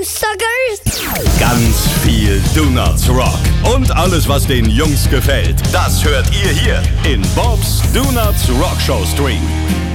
suckers! Ganz viel Donuts Rock und alles, was den Jungs gefällt, das hört ihr hier in Bobs Donuts Rock Show Stream.